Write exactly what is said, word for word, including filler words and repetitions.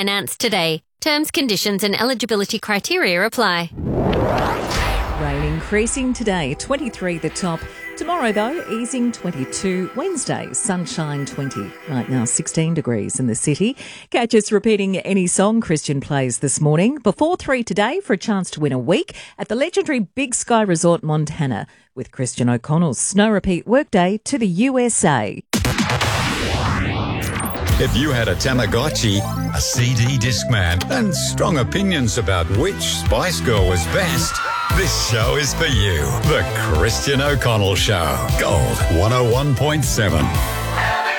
refinance today. Terms, conditions and eligibility criteria apply. Rain increasing today, twenty-three the top. Tomorrow, though, easing twenty-two. Wednesday, sunshine twenty. Right now, sixteen degrees in the city. Catch us repeating any song Christian plays this morning before three today for a chance to win a week at the legendary Big Sky Resort Montana with Christian O'Connell's Snow Repeat Workday to the U S A. If you had a Tamagotchi, a C D Discman, and strong opinions about which Spice Girl was best, this show is for you. The Christian O'Connell Show. Gold one oh one point seven.